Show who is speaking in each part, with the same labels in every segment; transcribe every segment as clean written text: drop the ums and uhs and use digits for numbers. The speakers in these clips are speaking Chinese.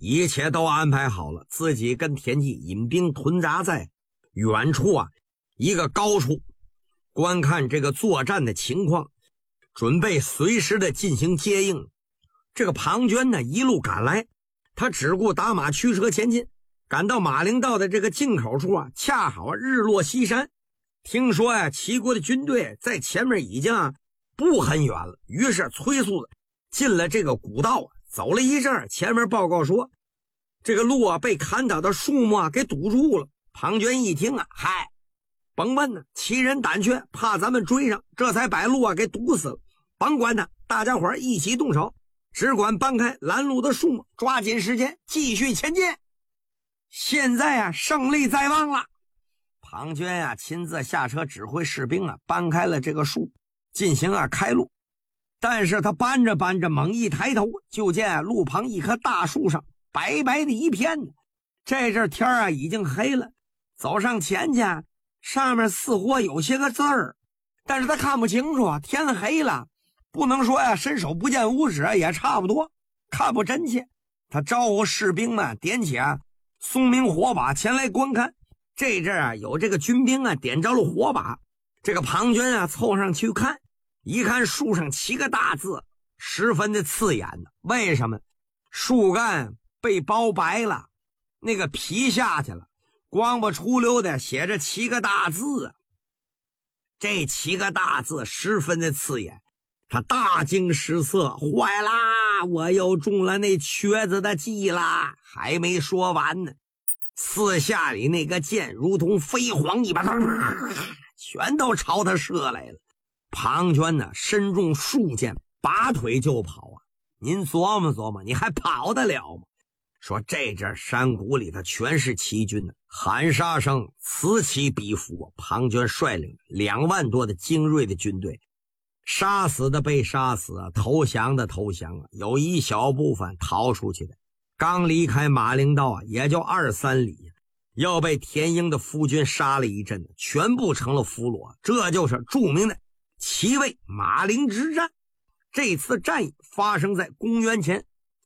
Speaker 1: 一切都安排好了，自己跟田忌引兵屯扎在远处一个高处，观看这个作战的情况，准备随时的进行接应。这个庞涓呢一路赶来，他只顾打马驱车前进，赶到马陵道的这个进口处恰好日落西山。听说齐国的军队在前面已经不很远了，于是催速的进了这个古道走了一阵，前面报告说这个路被砍倒的树木给堵住了。庞涓一听嗨，甭问呢，齐人胆怯，怕咱们追上，这才把路给堵死了。甭管他，大家伙一起动手，只管搬开拦路的树木，抓紧时间继续前进。现在胜利在望了。庞涓亲自下车指挥士兵搬开了这个树，进行开路。但是他搬着搬着，猛一抬头，就见路旁一棵大树上白白的一片呢。这阵天已经黑了，走上前去，上面似乎有些个字儿，但是他看不清楚，天黑了，不能说伸手不见五指，也差不多看不真切。他招呼士兵们点起松明火把前来观看。这阵有这个军兵点着了火把，这个庞涓凑上去看，一看树上7个大字，十分的刺眼呢。为什么？树干被包白了，那个皮下去了，光不出溜的写着7个大字。这7个大字十分的刺眼，他大惊失色，坏啦，我又中了那瘸子的计啦！还没说完呢，四下里那个箭如同飞蝗一般，全都朝他射来了。庞涓呢身中数箭，拔腿就跑您琢磨琢磨，你还跑得了吗？说这阵山谷里头全是齐军喊杀声此起彼伏。庞涓率领2万多的精锐的军队，杀死的被杀死投降的投降有一小部分逃出去的。刚离开马陵道也就2-3里，要被田婴的夫军杀了一阵，全部成了俘虏。这就是著名的齐魏马陵之战。这次战役发生在公元前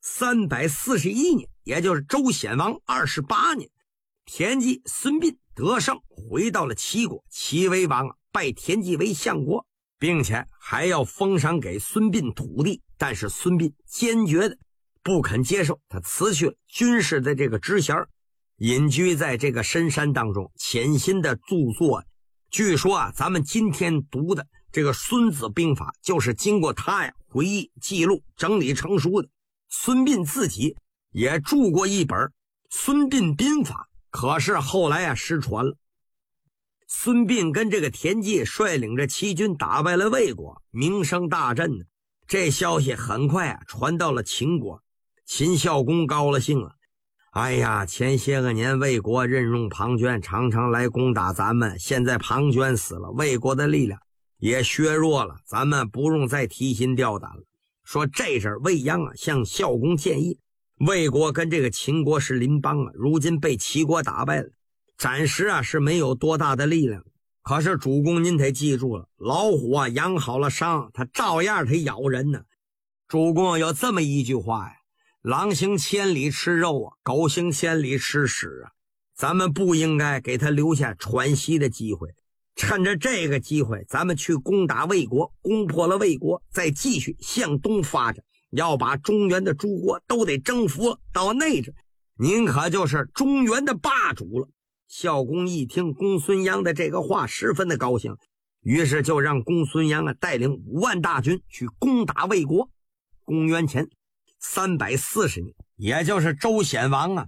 Speaker 1: 341年，也就是周显王28年。田忌、孙膑得胜回到了齐国，齐威王拜田忌为相国，并且还要封赏给孙膑土地。但是孙膑坚决的不肯接受，他辞去了军事的这个职衔，隐居在这个深山当中，潜心的著作。据说咱们今天读的这个《孙子兵法》就是经过他回忆记录整理成书的。孙膑自己也著过一本《孙膑兵法》，可是后来失传了。孙膑跟这个田忌率领着齐军打败了魏国，名声大振呢。这消息很快传到了秦国，秦孝公高了兴了。哎呀，前些个年魏国任用庞涓，常常来攻打咱们，现在庞涓死了，魏国的力量也削弱了，咱们不用再提心吊胆了。说这阵魏鞅向孝公建议，魏国跟这个秦国是邻邦如今被齐国打败了，暂时是没有多大的力量。可是主公您得记住了，老虎养好了伤，它照样它咬人呢。主公有这么一句话狼行千里吃肉狗行千里吃屎咱们不应该给他留下喘息的机会，趁着这个机会咱们去攻打魏国，攻破了魏国再继续向东发展，要把中原的诸国都得征服了，到那阵您可就是中原的霸主了。孝公一听公孙鞅的这个话十分的高兴，于是就让公孙鞅带领5万大军去攻打魏国。公元前340年，也就是周显王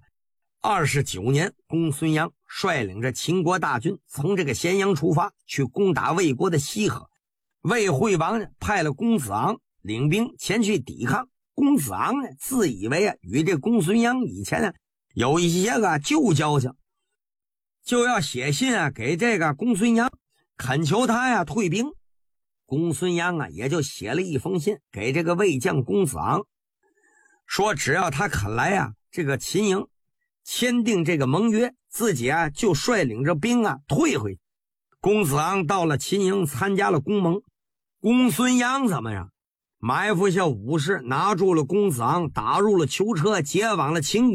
Speaker 1: 29年，公孙鞅率领着秦国大军从这个咸阳出发，去攻打魏国的西河。魏惠王派了公子昂领兵前去抵抗。公子昂自以为与这公孙鞅以前有一些个旧交情，就要写信给这个公孙鞅，恳求他退兵。公孙鞅也就写了一封信给这个魏将公子昂，说只要他肯来这个秦营签订这个盟约，自己就率领着兵退回去。公子昂到了秦营参加了公盟。公孙鞅怎么样？埋伏下武士，拿住了公子昂，打入了囚车，解往了秦国。